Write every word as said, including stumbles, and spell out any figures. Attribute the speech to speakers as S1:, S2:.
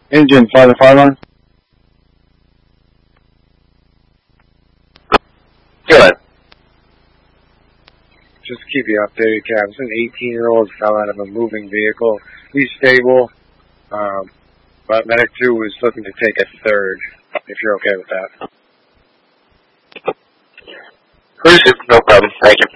S1: Engine, fly the fire line.
S2: Good.
S1: Just to keep you updated, Cap. It's an eighteen-year-old fell out of a moving vehicle. He's stable, um, but Medic two is looking to take a third, if you're okay with that.
S2: Cruise, no problem. Thank you.